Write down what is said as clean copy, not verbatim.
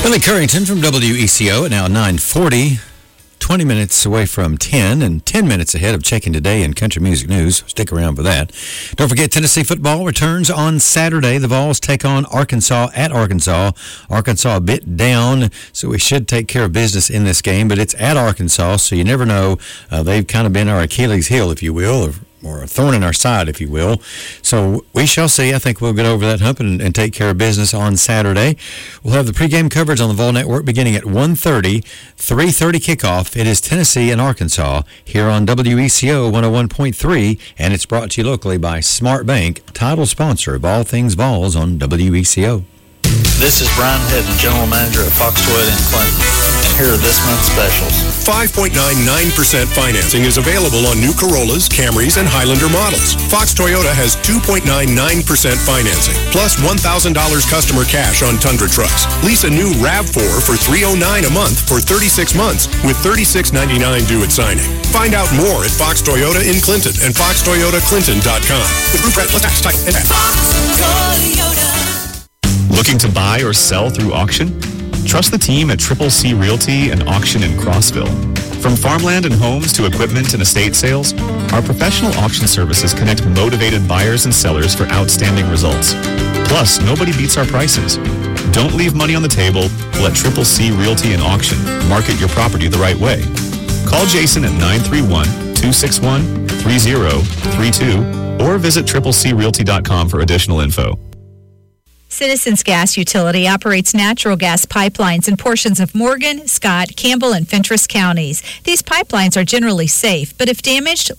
Billy Currington from WECO at now 9:40, 20 minutes away from 10 and 10 minutes ahead of checking today in country music news. Stick around for that. Don't forget, Tennessee football returns on Saturday. The Vols take on Arkansas at Arkansas. Arkansas a bit down, so we should take care of business in this game, but it's at Arkansas, so you never know. They've kind of been our Achilles heel, if you will, or a thorn in our side, if you will. So we shall see. I think we'll get over that hump and take care of business on Saturday. We'll have the pregame coverage on the Vol Network beginning at 1:30, 3:30 kickoff. It is Tennessee and Arkansas here on WECO 101.3, and it's brought to you locally by Smart Bank, title sponsor of all things Vols on WECO. This is Brian Hedden, General Manager at Fox Toyota in Clinton. And here are this month's specials. 5.99% financing is available on new Corollas, Camrys, and Highlander models. Fox Toyota has 2.99% financing, plus $1,000 customer cash on Tundra trucks. Lease a new RAV4 for $309 a month for 36 months with $36.99 due at signing. Find out more at Fox Toyota in Clinton and foxtoyotaclinton.com. With group rent plus tax, title, and tax. Looking to buy or sell through auction? Trust the team at Triple C Realty and Auction in Crossville. From farmland and homes to equipment and estate sales, our professional auction services connect motivated buyers and sellers for outstanding results. Plus, nobody beats our prices. Don't leave money on the table. Let Triple C Realty and Auction market your property the right way. Call Jason at 931-261-3032 or visit triplecrealty.com for additional info. Citizens Gas Utility operates natural gas pipelines in portions of Morgan, Scott, Campbell, and Fentress counties. These pipelines are generally safe, but if damaged,